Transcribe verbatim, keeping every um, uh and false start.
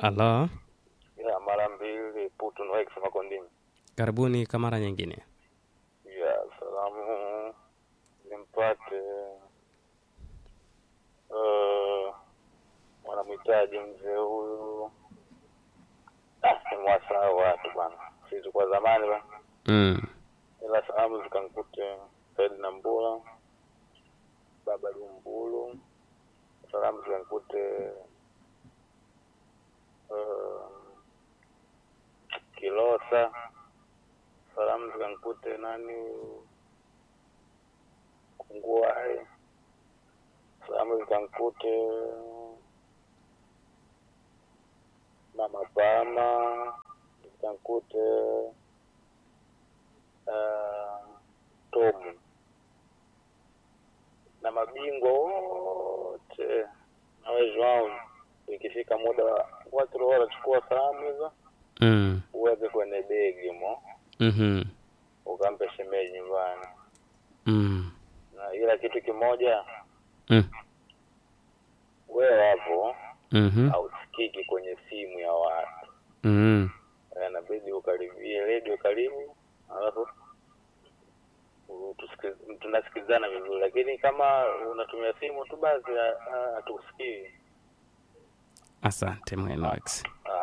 Halo. Ya mara mbili putu nwae kusema kondini. Karibuni kwa mara nyingine. Ya salamu nimpate uh, wanamhitaji mzee huyu. Ah, mwasa watu bana. Sisi kwa zamani bana. Mm. Ila salamu zikankute Said Nambula, Baba Lumbulu. Salamu zikankute uh, Kilosa. Salamu zikankute nani Kunguai. Salamu zikankute Mama Pama. Zikankute uh, Tomu. Na mabingwa wote na wezi wangu. Ikifika muda watu wala chukua salamu hizo. Mm. Uweze kwenye begi mo. Mhm. Ukampe shemeji nyumbani. Mm. Na ila kitu kimoja. Mm. Wewe hapo. Mhm. Hausikiki kwenye simu ya watu. Mhm. Inabidi ukaribie radio karibu. Alafu tunasikizana vizuri, lakini kama unatumia simu tu basi hatusikii. Asante Mwenox.